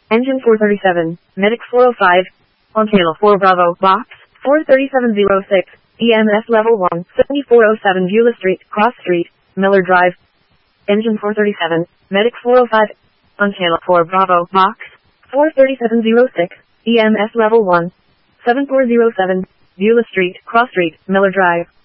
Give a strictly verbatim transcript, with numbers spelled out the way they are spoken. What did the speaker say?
Engine four thirty-seven, Medic four oh five, on channel four Bravo, box, four thirty-seven oh six, E M S level one, seventy-four oh seven Beulah Street, Cross Street, Miller Drive. Engine four thirty-seven, Medic four oh five, on channel four Bravo, box, four thirty-seven oh six, E M S level one, seven four oh seven, Beulah Street, Cross Street, Miller Drive.